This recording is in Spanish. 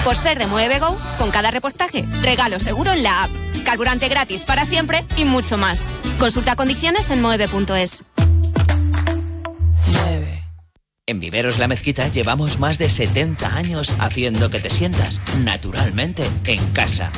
Por ser de Mueve Go, con cada repostaje, regalo seguro en la app. Carburante gratis para siempre y mucho más. Consulta condiciones en moeve.es. En Viveros La Mezquita llevamos más de 70 años haciendo que te sientas naturalmente en casa.